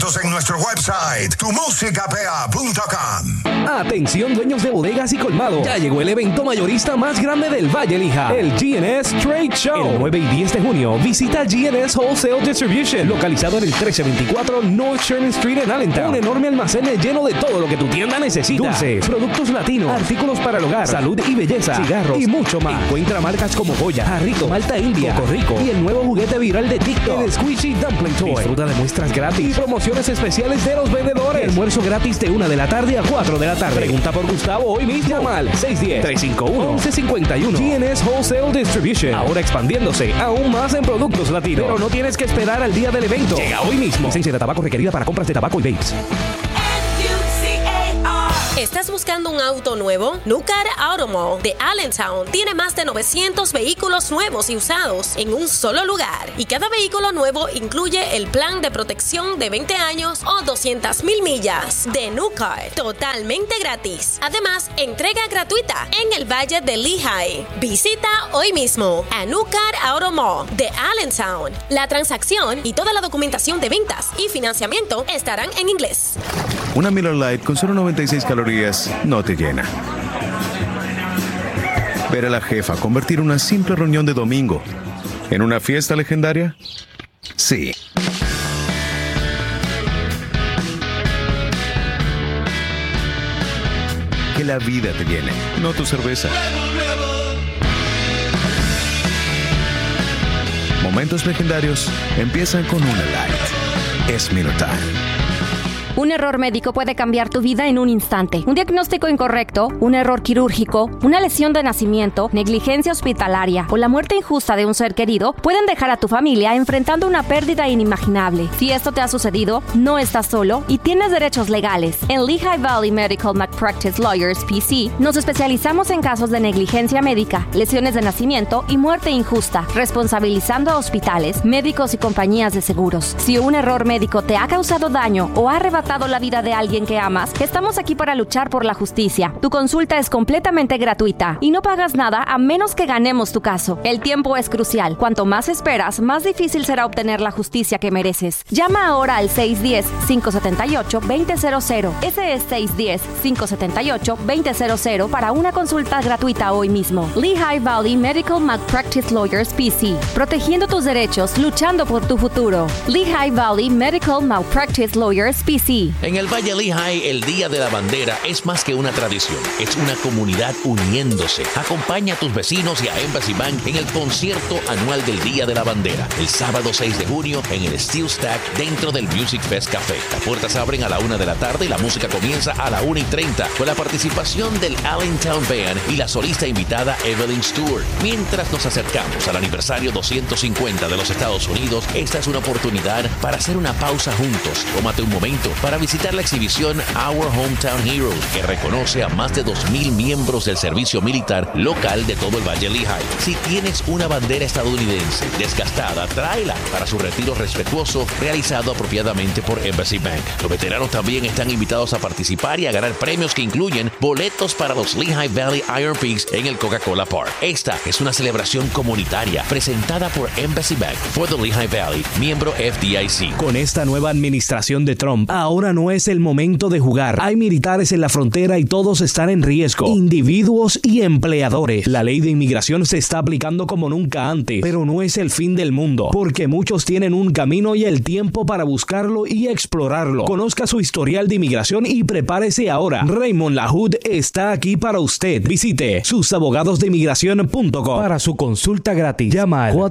boletos en nuestro website, tumusicapea.com. Atención, dueños de bodegas y colmados. Ya llegó el evento mayorista más grande del Valle Lija, el GNS Trade Show. El 9 y 10 de junio, visita GNS Wholesale Distribution, localizado en el 1324 North Sherman Street en Allentown. Un enorme almacén lleno de todo lo que tu tienda necesita. Dulces, productos latinos, artículos para el hogar, salud y belleza, cigarros y mucho más. Encuentra marcas como Goya, Jarrito, Malta India, Coco Rico y el nuevo juguete viral de TikTok, el Squishy Dumpling Toy. Disfruta de muestras gratis y promociones especiales de los vendedores. Almuerzo gratis de 1 de la tarde a 4 de la tarde. Pregunta por Gustavo hoy mismo. Llama al 610-351-1151. GNS Wholesale Distribution. Ahora expandiéndose aún más en productos latinos. Pero no tienes que esperar al día del evento. Llega hoy mismo. Licencia de tabaco requerida para compras de tabaco y vapes. ¿Estás buscando un auto nuevo? Nucar Auto Mall de Allentown tiene más de 900 vehículos nuevos y usados en un solo lugar. Y cada vehículo nuevo incluye el plan de protección de 20 años o 200,000 millas de Nucar, totalmente gratis. Además, entrega gratuita en el Valle de Lehigh. Visita hoy mismo a Nucar Auto Mall de Allentown. La transacción y toda la documentación de ventas y financiamiento estarán en inglés. Una Miller Lite con solo 96 calorías no te llena. Ver a la jefa convertir una simple reunión de domingo en una fiesta legendaria? Sí. Que la vida te llene, no tu cerveza. Momentos legendarios empiezan con una Light. Es Miller Time. Un error médico puede cambiar tu vida en un instante. Un diagnóstico incorrecto, un error quirúrgico, una lesión de nacimiento, negligencia hospitalaria o la muerte injusta de un ser querido pueden dejar a tu familia enfrentando una pérdida inimaginable. Si esto te ha sucedido, no estás solo y tienes derechos legales. En Lehigh Valley Medical Malpractice Lawyers, PC, nos especializamos en casos de negligencia médica, lesiones de nacimiento y muerte injusta, responsabilizando a hospitales, médicos y compañías de seguros. Si un error médico te ha causado daño o ha arrebatado la vida de alguien que amas, estamos aquí para luchar por la justicia. Tu consulta es completamente gratuita y no pagas nada a menos que ganemos tu caso. El tiempo es crucial. Cuanto más esperas, más difícil será obtener la justicia que mereces. Llama ahora al 610-578-2000. Ese es 610-578-2000 para una consulta gratuita hoy mismo. Lehigh Valley Medical Malpractice Lawyers, PC. Protegiendo tus derechos, luchando por tu futuro. Lehigh Valley Medical Malpractice Lawyers, PC. En el Valle Lehigh, el Día de la Bandera es más que una tradición, es una comunidad uniéndose. Acompaña a tus vecinos y a Embassy Bank en el concierto anual del Día de la Bandera, el sábado 6 de junio en el Steel Stack dentro del Music Fest Café. Las puertas abren a la 1 de la tarde y la música comienza a la 1:30 con la participación del Allentown Band y la solista invitada Evelyn Stewart. Mientras nos acercamos al aniversario 250 de los Estados Unidos, esta es una oportunidad para hacer una pausa juntos. Tómate un momento para visitar la exhibición Our Hometown Heroes, que reconoce a más de 2,000 miembros del servicio militar local de todo el Valle Lehigh. Si tienes una bandera estadounidense desgastada, tráela para su retiro respetuoso realizado apropiadamente por Embassy Bank. Los veteranos también están invitados a participar y a ganar premios que incluyen boletos para los Lehigh Valley Iron Peaks en el Coca-Cola Park. Esta es una celebración comunitaria presentada por Embassy Bank for the Lehigh Valley, miembro FDIC. Con esta nueva administración de Trump, ahora no es el momento de jugar. Hay militares en la frontera y todos están en riesgo. Individuos y empleadores. La ley de inmigración se está aplicando como nunca antes, pero no es el fin del mundo, porque muchos tienen un camino y el tiempo para buscarlo y explorarlo. Conozca su historial de inmigración y prepárese ahora. Raymond LaHood está aquí para usted. Visite susabogadosdeinmigración.com para su consulta gratis. Llama al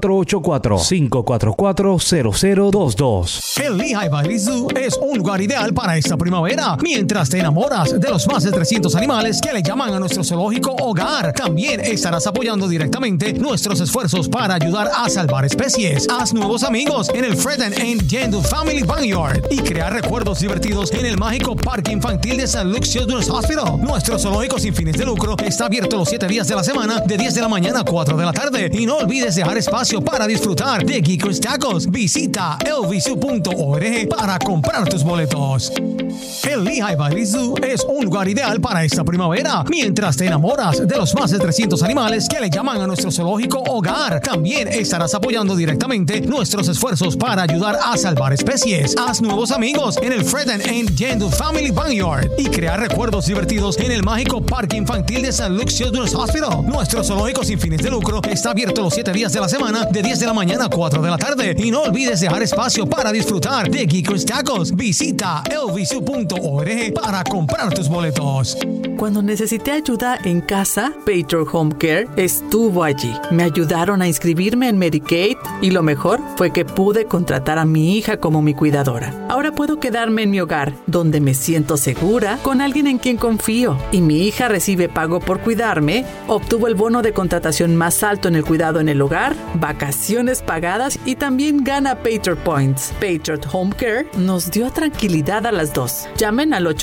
484-544-0022. El Lehigh Valley Zoo es un lugar ideal para esta primavera, mientras te enamoras de los más de 300 animales que le llaman a nuestro zoológico hogar. También estarás apoyando directamente nuestros esfuerzos para ayudar a salvar especies. Haz nuevos amigos en el Fred and Jandel Family Vineyard y crear recuerdos divertidos en el mágico Parque Infantil de St. Luke's Children's Hospital. Nuestro zoológico sin fines de lucro está abierto los 7 días de la semana de 10 de la mañana a 4 de la tarde. Y no olvides dejar espacio para disfrutar de Geekers Tacos. Visita lvzoo.org para comprar tus boletos. boletos. El Lehigh Valley Zoo es un lugar ideal para esta primavera, mientras te enamoras de los más de 300 animales que le llaman a nuestro zoológico hogar. También estarás apoyando directamente nuestros esfuerzos para ayudar a salvar especies. Haz nuevos amigos en el Fred and Jandul Family Vineyard y crear recuerdos divertidos en el mágico Parque Infantil de St. Luke's Children's Hospital. Nuestro zoológico sin fines de lucro está abierto los 7 días de la semana, de 10 de la mañana a 4 de la tarde. Y no olvides dejar espacio para disfrutar de Geeko's Tacos. Visita lvzoo.org para comprar tus boletos. Cuando necesité ayuda en casa, Patriot Home Care estuvo allí. Me ayudaron a inscribirme en Medicaid y lo mejor fue que pude contratar a mi hija como mi cuidadora. Ahora puedo quedarme en mi hogar, donde me siento segura, con alguien en quien confío. Y mi hija recibe pago por cuidarme, obtuvo el bono de contratación más alto en el cuidado en el hogar, vacaciones pagadas y también gana Patriot Points. Patriot Home Care nos dio tranquilidad a las dos. Llamen al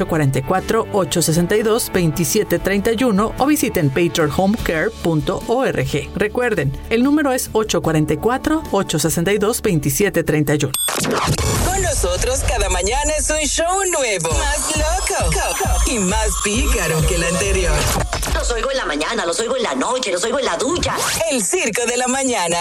844-862-2731 o visiten patriothomecare.org. Recuerden, el número es 844-862-2731. Con nosotros cada mañana es un show nuevo, más loco y más pícaro que el anterior. Los oigo en la mañana, los oigo en la noche, los oigo en la ducha. El Circo de la Mañana.